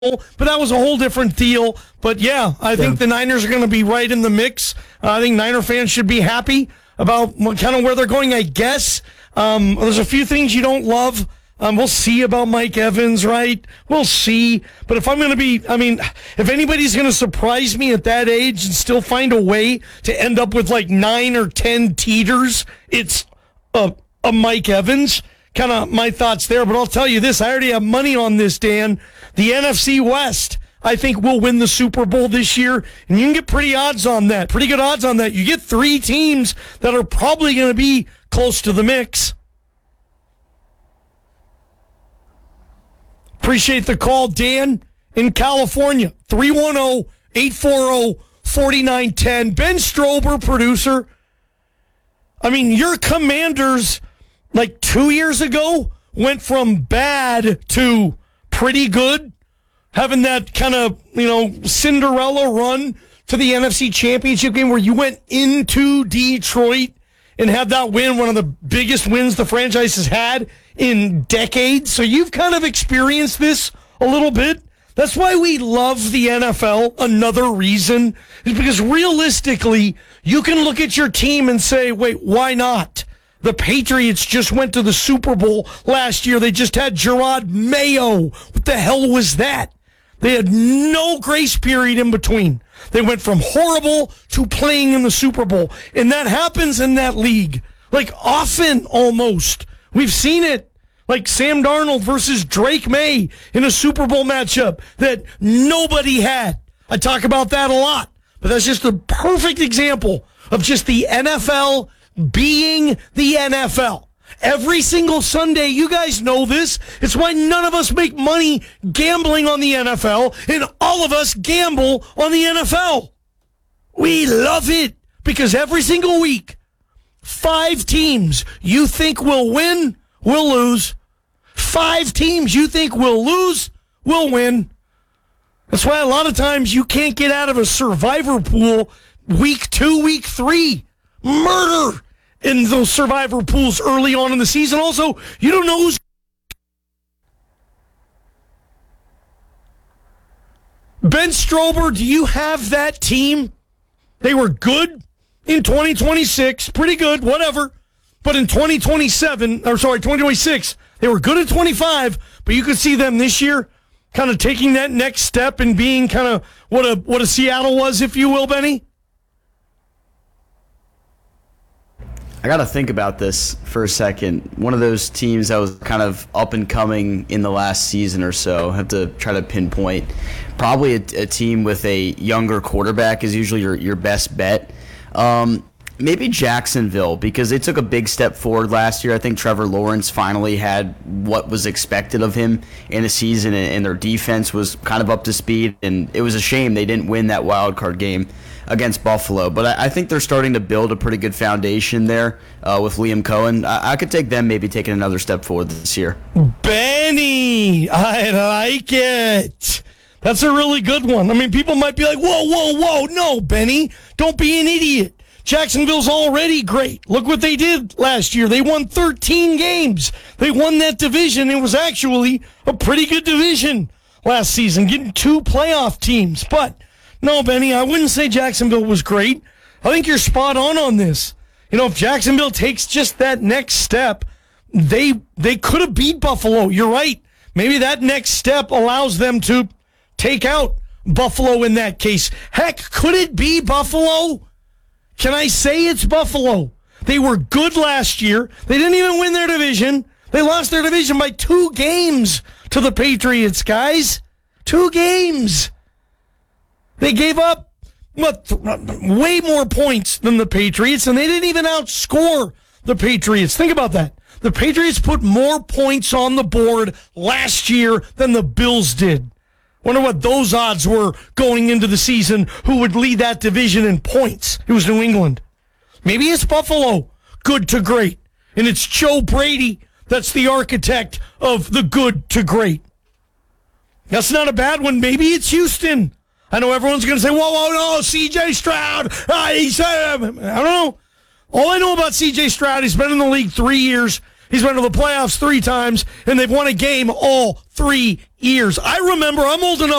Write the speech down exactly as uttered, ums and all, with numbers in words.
but that was a whole different deal. But yeah, I think the Niners are going to be right in the mix. Uh, I think Niner fans should be happy about kind of where they're going, I guess. Um, there's a few things you don't love. Um, we'll see about Mike Evans, right? We'll see. But if I'm going to be, I mean, if anybody's going to surprise me at that age and still find a way to end up with like nine or ten teeters, it's a, a Mike Evans. Kind of my thoughts there. But I'll tell you this, I already have money on this, Dan. The N F C West, I think, will win the Super Bowl this year. And you can get pretty odds on that. Pretty good odds on that. You get three teams that are probably going to be close to the mix. Appreciate the call, Dan, in California. three one zero, eight four zero, four nine one zero. Ben Strober, producer. I mean, your Commanders, like two years ago, went from bad to pretty good, having that kind of, you know, Cinderella run to the N F C Championship game where you went into Detroit and had that win, one of the biggest wins the franchise has had in decades. So you've kind of experienced this a little bit. That's why we love the N F L. Another reason is because realistically, you can look at your team and say, wait, why not? The Patriots just went to the Super Bowl last year. They just had Gerard Mayo. What the hell was that? They had no grace period in between. They went from horrible to playing in the Super Bowl. And that happens in that league. Like often almost. We've seen it. Like Sam Darnold versus Drake May in a Super Bowl matchup that nobody had. I talk about that a lot. But that's just a perfect example of just the N F L being the N F L. Every single Sunday, you guys know this. It's why none of us make money gambling on the N F L, and all of us gamble on the N F L. We love it because every single week, five teams you think will win, will lose. Five teams you think will lose, will win. That's why a lot of times you can't get out of a survivor pool week two, week three. Murder in those survivor pools early on in the season. Also, you don't know who's... Ben Strober, do you have that team? They were good in twenty twenty-six. Pretty good, whatever. But in twenty twenty-seven, or sorry, twenty twenty-six, they were good at twenty-five, but you could see them this year kind of taking that next step and being kind of what a what a Seattle was, if you will, Benny? I got to think about this for a second. One of those teams that was kind of up and coming in the last season or so. I have to try to pinpoint. Probably a, a team with a younger quarterback is usually your, your best bet. Um, maybe Jacksonville, because they took a big step forward last year. I think Trevor Lawrence finally had what was expected of him in the season, and, and their defense was kind of up to speed. And it was a shame they didn't win that wild card game against Buffalo. But I, I think they're starting to build a pretty good foundation there uh, with Liam Cohen. I, I could take them maybe taking another step forward this year. Benny, I like it. That's a really good one. I mean, people might be like, whoa, whoa, whoa. No, Benny, don't be an idiot. Jacksonville's already great. Look what they did last year. They won thirteen games. They won that division. It was actually a pretty good division last season, getting two playoff teams. But no, Benny, I wouldn't say Jacksonville was great. I think you're spot on on this. You know, if Jacksonville takes just that next step, they they could have beat Buffalo. You're right. Maybe that next step allows them to take out Buffalo in that case. Heck, could it be Buffalo? Can I say it's Buffalo? They were good last year. They didn't even win their division. They lost their division by two games to the Patriots, guys. Two games. They gave up what, way more points than the Patriots, and they didn't even outscore the Patriots. Think about that. The Patriots put more points on the board last year than the Bills did. Wonder what those odds were going into the season, who would lead that division in points. It was New England. Maybe it's Buffalo, good to great. And it's Joe Brady that's the architect of the good to great. That's not a bad one. Maybe it's Houston. I know everyone's going to say, whoa, whoa, no, C J Stroud. Ah, he said, I don't know. All I know about C J Stroud, he's been in the league three years. He's been to the playoffs three times, and they've won a game all three years. I remember, I'm old enough